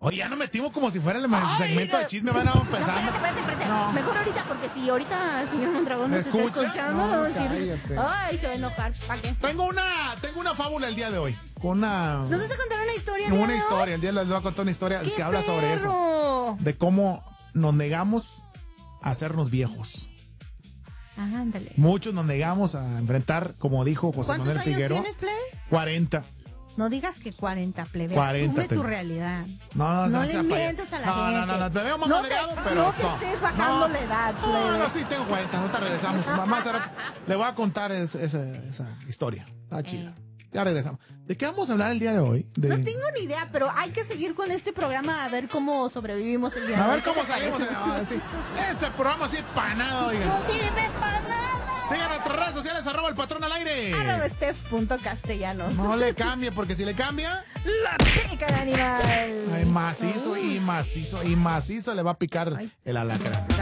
Oye, ya nos metimos como si fuera el segmento de chisme, van a empezar. No, espérate. No. Mejor ahorita, porque si ahorita el señor Mondragón nos está escuchando, no, vamos a decir, cállate. ay, se va a enojar. ¿Para qué? Tengo una fábula el día de hoy. ¿Nos vas a contar una historia? Una historia. El día les voy a contar una historia que habla sobre eso. De cómo nos negamos a hacernos viejos. Ándale. Muchos nos negamos a enfrentar, como dijo José Manuel Figueroa. ¿Cuántos años tienes, plebe? 40. No digas que 40, plebe. 40. Asume tu realidad. No le mientes a la gente. No, te veo más negado, pero no te estés bajando la edad, plebe. No, sí, tengo 40. Ahorita regresamos. Más le voy a contar esa historia. Está chida. Ya regresamos. ¿De qué vamos a hablar el día de hoy? No tengo ni idea, pero hay que seguir con este programa a ver cómo sobrevivimos el día de hoy. A ver cómo salimos. Este programa así para nada, oigan. No sirve para nada. Sigan nuestras redes sociales, @el patrón al aire. @steph.castellanos. No le cambie, porque si le cambia, la pica el animal. Ay, macizo le va a picar el alacrán.